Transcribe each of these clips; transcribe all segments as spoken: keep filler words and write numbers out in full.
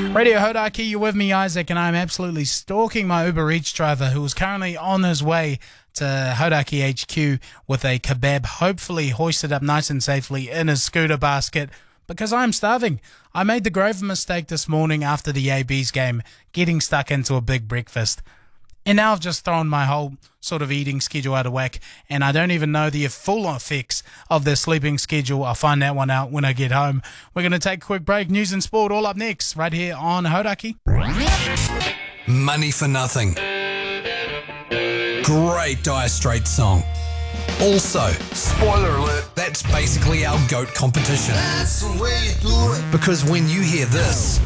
Radio Hodaki, you're with me, Isaac, and I'm absolutely stalking my Uber Eats driver who is currently on his way to Hodaki H Q with a kebab, hopefully hoisted up nice and safely in his scooter basket, because I'm starving. I made the grave mistake this morning after the A B's game, getting stuck into a big breakfast. And now I've just thrown my whole sort of eating schedule out of whack, and I don't even know the full effects of their sleeping schedule. I'll find that one out when I get home. We're going to take a quick break. News and sport all up next, right here on Hodaki. Money for Nothing. Great Dire Straits song. Also, spoiler alert, that's basically our GOAT competition. That's the way you do it. Because when you hear this,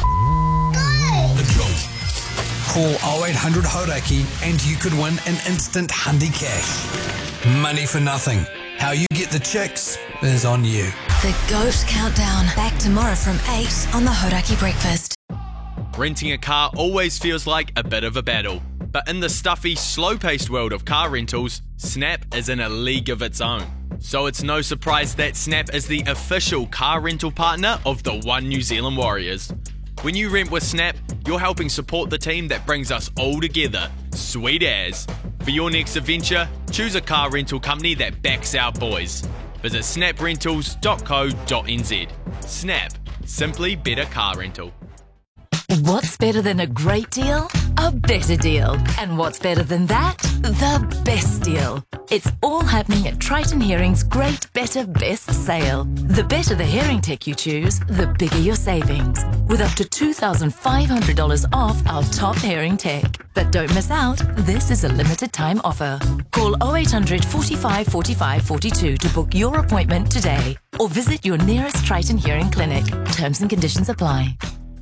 call oh eight hundred Hodaki and you could win an instant Hundi cash. Money for Nothing. How you get the chicks is on you. The GOAT Countdown. Back tomorrow from eight on the Hodaki Breakfast. Renting a car always feels like a bit of a battle. But in the stuffy, slow-paced world of car rentals, Snap is in a league of its own. So it's no surprise that Snap is the official car rental partner of the One New Zealand Warriors. When you rent with Snap, you're helping support the team that brings us all together. Sweet as. For your next adventure, choose a car rental company that backs our boys. Visit snap rentals dot co dot n z. Snap. Simply better car rental. What's better than a great deal? A better deal. And what's better than that? The best deal. It's all happening at Triton Hearing's Great Better Best sale. The better the hearing tech you choose, the bigger your savings. With up to two thousand five hundred dollars off our top hearing tech. But don't miss out, this is a limited time offer. Call oh eight hundred, forty-five, forty-five, forty-two to book your appointment today. Or visit your nearest Triton Hearing clinic. Terms and conditions apply.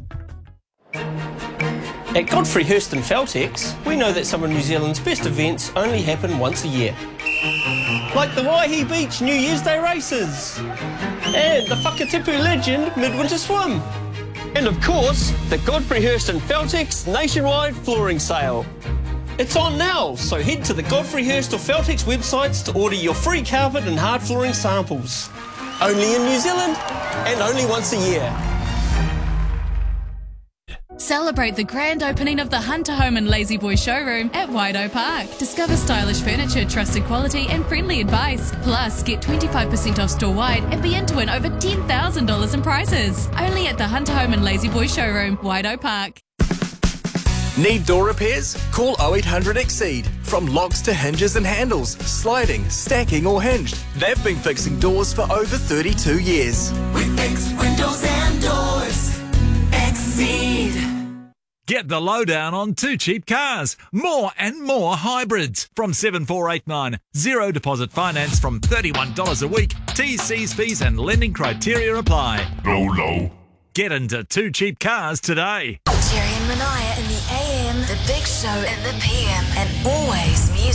At Godfrey Hirst and Feltex, we know that some of New Zealand's best events only happen once a year. Like the Waihi Beach New Year's Day races, and the Whakatipu Legend Midwinter Swim. And of course, the Godfrey Hirst and Feltex nationwide flooring sale. It's on now, so head to the Godfrey Hirst or Feltex websites to order your free carpet and hard flooring samples. Only in New Zealand, and only once a year. Celebrate the grand opening of the Hunter Home and Lazy Boy showroom at Waido Park. Discover stylish furniture, trusted quality and friendly advice. Plus, get twenty-five percent off store-wide and be in to win over ten thousand dollars in prizes. Only at the Hunter Home and Lazy Boy showroom, Waido Park. Need door repairs? Call oh eight hundred Exceed. From locks to hinges and handles, sliding, stacking or hinged. They've been fixing doors for over thirty-two years. We fix windows and doors. Exceed. Get the lowdown on Two Cheap Cars. More and more hybrids. From seven four eight nine. Zero deposit finance from thirty-one dollars a week. T's, C's, fees and lending criteria apply. Low, low. Get into Two Cheap Cars today. Jerry and Manaya in the A M, the Big Show in the P M, and always music.